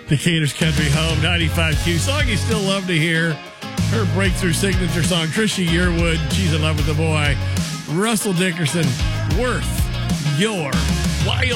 Decatur's Country Home, 95Q. Song you still love to hear. Her breakthrough signature song. Trisha Yearwood, She's in Love with the Boy. Russell Dickerson, Worth Your While.